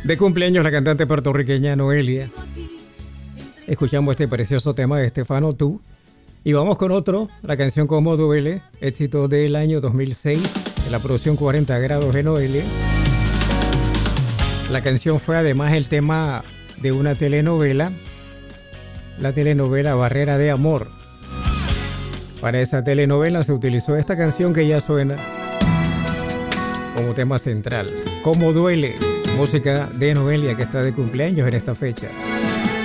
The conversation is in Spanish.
De cumpleaños la cantante puertorriqueña Noelia. Escuchamos este precioso tema de Estefano Tú. Y vamos con otro, la canción Como Duele, éxito del año 2006, de la producción 40 grados de Noelia. La canción fue además el tema de una telenovela, la telenovela Barrera de Amor. Para esa telenovela se utilizó esta canción que ya suena como tema central. Como Duele, música de Noelia que está de cumpleaños en esta fecha.